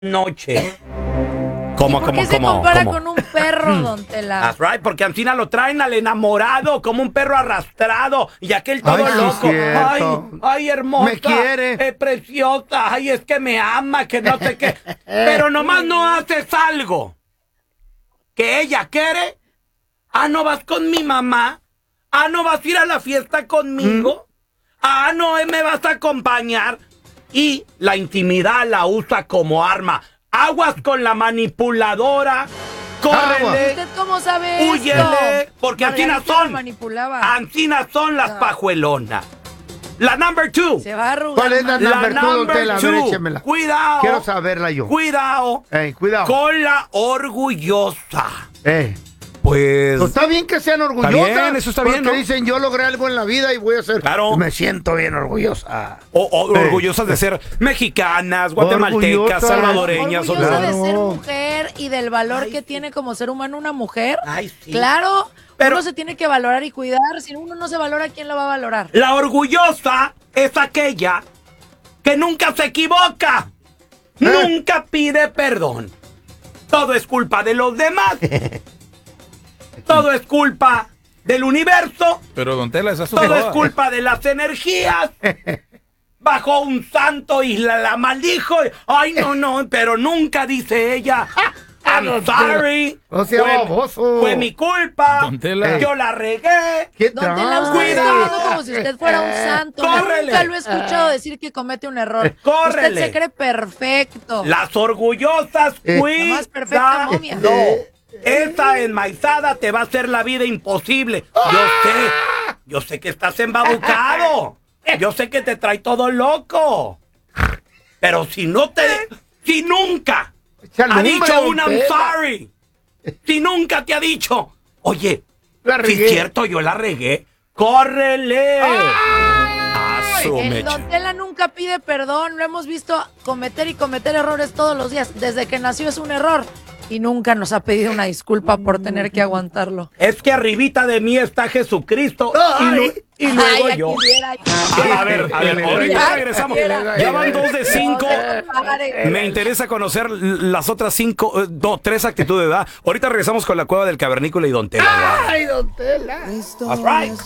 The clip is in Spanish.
noche. ¿Por qué se compara con un perro, don Tela? That's right, porque Ancina lo traen al enamorado como un perro arrastrado y aquel todo loco. Ay, hermosa. Me quiere. Preciosa. Ay, es que me ama, que no sé qué. Pero nomás no haces algo que ella quiere. No vas con mi mamá. No vas a ir a la fiesta conmigo. No me vas a acompañar. Y la intimidad la usa como arma. Aguas con la manipuladora. Córrele. ¿Usted cómo sabe esto? Húyele. Porque Ancinas son. Ancinas son las pajuelonas. La number 2. Se va a arrugar. ¿Cuál es la number 2, don Tela? A ver, échemela. Cuidado. Quiero saberla yo. Cuidado. Cuidado. Con la orgullosa. Pues está bien que sean orgullosas. Está bien, eso está bien, porque ¿no? dicen, yo logré algo en la vida y voy a hacer. Claro. Me siento bien orgullosa. Orgullosas de ser mexicanas, guatemaltecas, salvadoreñas. Orgullosa de ser mujer y del valor que tiene como ser humano una mujer. Sí. Claro, pero uno se tiene que valorar y cuidar. Si uno no se valora, ¿quién lo va a valorar? La orgullosa es aquella que nunca se equivoca. Nunca pide perdón. Todo es culpa de los demás. Todo es culpa del universo. Pero don Tela, esa es su Todo joda. es culpa de las energías. Bajó un santo y la maldijo. Ay, no, pero nunca dice ella. I'm sorry. No sea baboso. Fue mi culpa. Don Tela. Yo la regué. Don Tela, usted está hablando como si usted fuera un santo. Córrele. Nunca lo he escuchado decir que comete un error. Córrele. Usted se cree perfecto. Las orgullosas, La más perfecta momia. No. Esa enmaizada te va a hacer la vida imposible. Yo sé que estás embabucado. Yo sé que te trae todo loco. Pero si nunca ha dicho un I'm sorry, si nunca te ha dicho, oye, si es cierto, yo la regué, córrele. El don Tela nunca pide perdón. Lo hemos visto cometer errores todos los días. Desde que nació es un error. Y nunca nos ha pedido una disculpa por tener que aguantarlo. Es que arribita de mí está Jesucristo. Y luego yo. A ver, ahorita regresamos. Ya van 2 de 5. Me interesa conocer las otras 3 actitudes, ¿verdad? Ahorita regresamos con la cueva del cavernícola y don Tela. ¡Ay, don Tela! That's right.